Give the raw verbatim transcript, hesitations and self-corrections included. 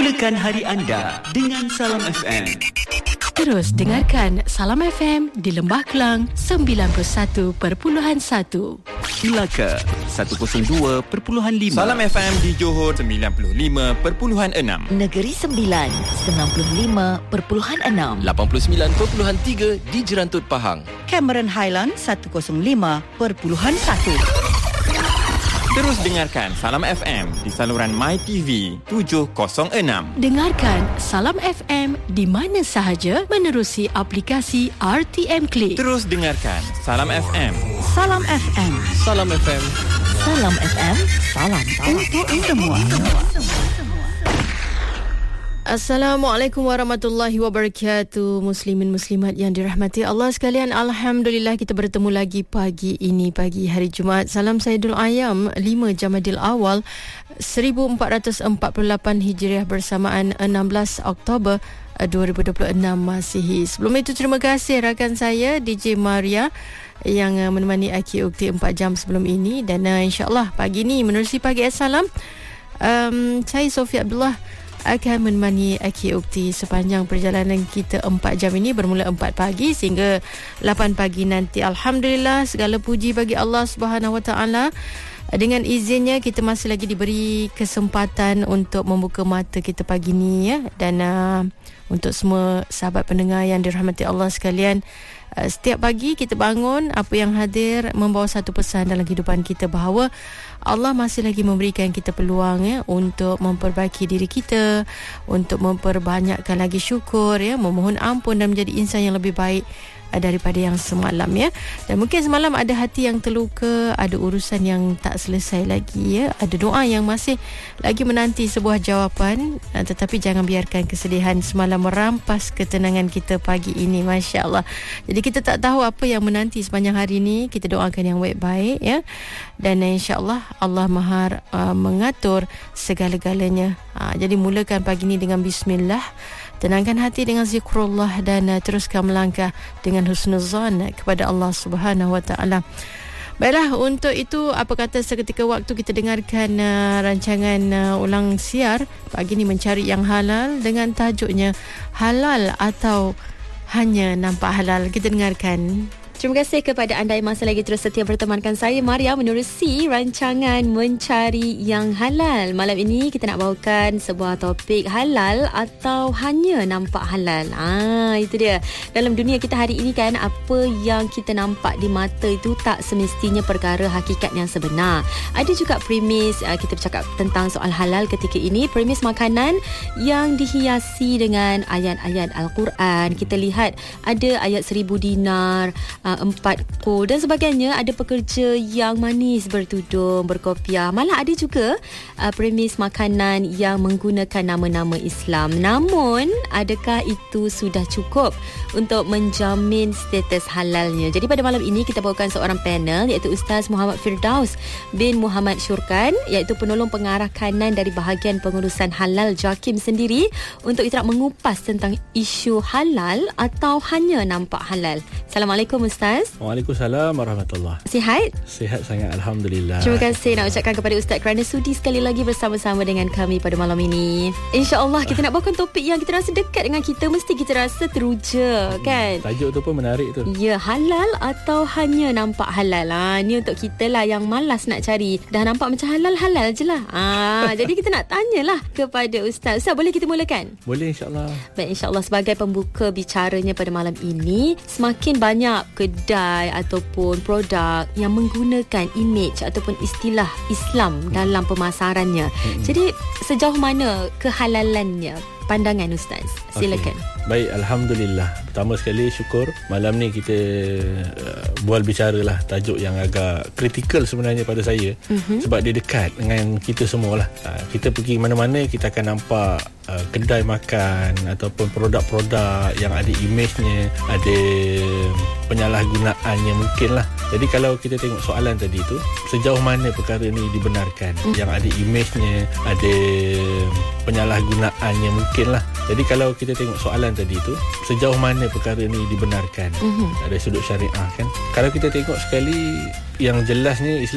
Mulakan hari anda dengan Salam F M. Terus dengarkan Salam F M di Lembah Kelang sembilan puluh satu perpuluhan satu. Melaka seratus dua perpuluhan lima. Salam F M di Johor sembilan puluh lima perpuluhan enam. Negeri Sembilan sembilan puluh lima perpuluhan enam. lapan puluh sembilan perpuluhan tiga di Jerantut Pahang. Cameron Highland seratus lima perpuluhan satu. Terus dengarkan Salam F M di saluran MyTV tujuh kosong enam. Dengarkan Salam F M di mana sahaja menerusi aplikasi R T M Click. Terus dengarkan Salam F M. Salam F M. Salam F M. Salam F M. Salam Untuk semua. Assalamualaikum warahmatullahi wabarakatuh. Muslimin muslimat yang dirahmati Allah sekalian, alhamdulillah kita bertemu lagi pagi ini, pagi hari Jumaat. Salam Sayyidul Ayam, lima Jamadil Awal seribu empat ratus empat puluh lapan Hijriah bersamaan enam belas Oktober dua ribu dua puluh enam Masihi. Sebelum itu terima kasih rakan saya D J Maria yang menemani Aki Ukti empat jam sebelum ini. Dan uh, insyaAllah pagi ini menerusi Pagi Assalam, um, saya Sofia Abdullah akan menemani Aki Ukti sepanjang perjalanan kita empat jam ini, bermula empat pagi sehingga lapan pagi nanti. Alhamdulillah, segala puji bagi Allah Subhanahu Wa Taala. Dengan izinnya kita masih lagi diberi kesempatan untuk membuka mata kita pagi ni ya. Dan uh, untuk semua sahabat pendengar yang dirahmati Allah sekalian, uh, setiap pagi kita bangun, apa yang hadir membawa satu pesan dalam kehidupan kita bahawa Allah masih lagi memberikan kita peluang ya untuk memperbaiki diri kita, untuk memperbanyakkan lagi syukur ya, memohon ampun dan menjadi insan yang lebih baik daripada yang semalam ya. Dan mungkin semalam ada hati yang terluka, ada urusan yang tak selesai lagi ya, ada doa yang masih lagi menanti sebuah jawapan, tetapi jangan biarkan kesedihan semalam merampas ketenangan kita pagi ini. Masya Allah. Jadi kita tak tahu apa yang menanti sepanjang hari ini, kita doakan yang baik-baik ya. Dan insya-Allah Allah Maha uh, mengatur segala-galanya. Uh, jadi mulakan pagi ini dengan bismillah. Tenangkan hati dengan zikrullah dan uh, teruskan melangkah dengan husnuzan kepada Allah Subhanahu Wa Taala. Baiklah, untuk itu apa kata seketika waktu kita dengarkan uh, rancangan uh, ulang siar pagi ni, Mencari Yang Halal, dengan tajuknya Halal atau Hanya Nampak Halal. Kita dengarkan. Terima kasih kepada anda yang masih lagi terus setia bertemankan saya Maria menerusi rancangan Mencari Yang Halal. Malam ini kita nak bawakan sebuah topik, halal atau hanya nampak halal. Ah, itu dia. Dalam dunia kita hari ini kan, apa yang kita nampak di mata itu tak semestinya perkara hakikat yang sebenar. Ada juga premis, uh, kita bercakap tentang soal halal ketika ini, premis makanan yang dihiasi dengan ayat-ayat Al-Quran. Kita lihat ada ayat seribu dinar, Uh, empat ko dan sebagainya. Ada pekerja yang manis bertudung, berkopiah. Malah ada juga uh, premis makanan yang menggunakan nama-nama Islam. Namun adakah itu sudah cukup untuk menjamin status halalnya? Jadi pada malam ini kita bawakan seorang panel, iaitu Ustaz Muhammad Firdaus bin Muhammad Syurkan, iaitu penolong pengarah kanan dari bahagian pengurusan halal JAKIM sendiri, untuk kita nak mengupas tentang isu halal atau hanya nampak halal. Assalamualaikum Ustaz. Waalaikumsalam warahmatullahi. Sihat? Sihat sangat, alhamdulillah. Terima kasih nak ucapkan kepada Ustaz kerana sudi sekali lagi bersama-sama dengan kami pada malam ini. InsyaAllah kita nak bawakan topik yang kita rasa dekat dengan kita, mesti kita rasa teruja kan. Tajuk tu pun menarik tu. Ya, halal atau hanya nampak halal. Ha, ni untuk kita lah yang malas nak cari. Dah nampak macam halal-halal je lah. Ha, jadi kita nak tanyalah kepada Ustaz. Ustaz, boleh kita mulakan? Boleh, insyaAllah. Baik, insyaAllah sebagai pembuka bicaranya pada malam ini, semakin banyak kedai ataupun produk yang menggunakan imej ataupun istilah Islam dalam pemasarannya. Hmm. Jadi sejauh mana kehalalannya? Pandangan Ustaz, silakan. Okay. Baik, alhamdulillah. Pertama sekali syukur malam ni kita uh, bual bicara lah tajuk yang agak kritikal sebenarnya pada saya, mm-hmm. sebab dia dekat dengan kita semualah. Uh, kita pergi mana-mana kita akan nampak uh, kedai makan ataupun produk-produk yang ada imejnya, ada penyalahgunaannya mungkin lah. Jadi kalau kita tengok soalan tadi tu, sejauh mana perkara ni dibenarkan, mm. yang ada imejnya, ada penyalahgunaannya mungkin lah. Jadi kalau kita tengok soalan tadi tu, sejauh mana perkara ni dibenarkan, mm-hmm. dari sudut syariah kan. Kalau kita tengok sekali, yang jelasnya Islam